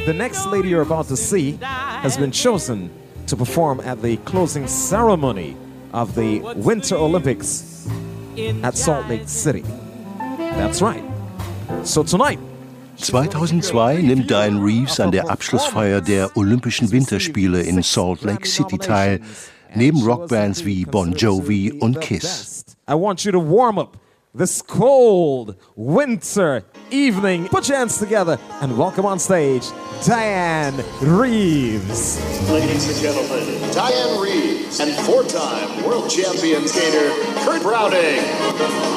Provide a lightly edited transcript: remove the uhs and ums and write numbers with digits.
The next lady you're about to see has been chosen to perform at the closing ceremony of the Winter Olympics at Salt Lake City. That's right. So tonight, 2002 nimmt Dianne Reeves an der Abschlussfeier der Olympischen Winterspiele in Salt Lake City teil, neben Rockbands wie Bon Jovi und Kiss. I want you to warm up this cold winter evening. Put your hands together and welcome on stage Dianne Reeves. Ladies and gentlemen, Dianne Reeves and four-time world champion skater Kurt Browning.